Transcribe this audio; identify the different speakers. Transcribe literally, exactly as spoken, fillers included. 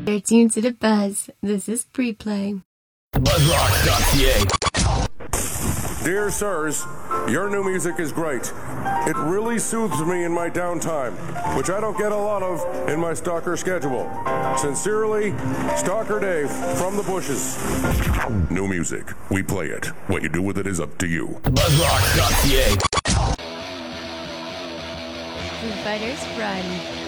Speaker 1: You're tuned to the Buzz. This is Pre-Play.
Speaker 2: Buzzrock dot c a.
Speaker 3: Dear sirs, your new music is great. It really soothes me in my downtime, which I don't get a lot of in my stalker schedule. Sincerely, Stalker Dave from the bushes. New music. We play it. What you do with it is up to you.
Speaker 2: Buzzrock dot c a.
Speaker 1: Foo Fighters Run.